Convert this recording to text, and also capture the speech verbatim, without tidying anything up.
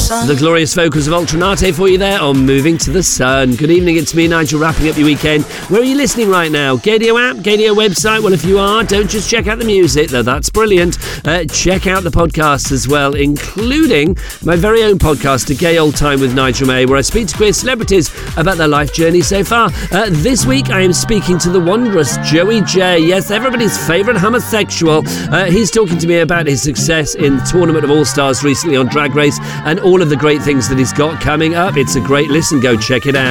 The glorious vocals of Ultranate for you there on Moving to the Sun. Good evening, it's me, Nigel, wrapping up your weekend. Where are you listening right now? Gadio app, Gadio website? Well, if you are, don't just check out the music, though that's brilliant. Uh, check out the podcasts as well, including my very own podcast, A Gay Old Time with Nigel May, where I speak to queer celebrities about their life journey so far. Uh, this week, I am speaking to the wondrous Joey J. Yes, everybody's favourite homosexual. Uh, he's talking to me about his success in the Tournament of All-Stars recently on Drag Race and all of the great things that he's got coming up. It's a great listen. Go check it out.